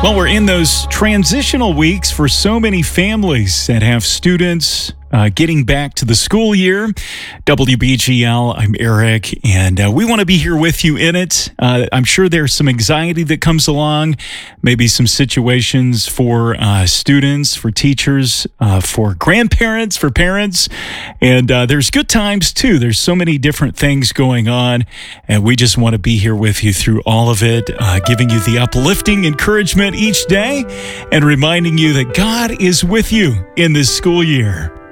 Well, we're in those transitional weeks for so many families that have students getting back to the school year. WBGL, I'm Eric, and we want to be here with you in it. I'm sure there's some anxiety that comes along, maybe some situations for students, for teachers, for grandparents, for parents, and there's good times too. There's so many different things going on, and we just want to be here with you through all of it, giving you the uplifting encouragement each day and reminding you that God is with you in this school year.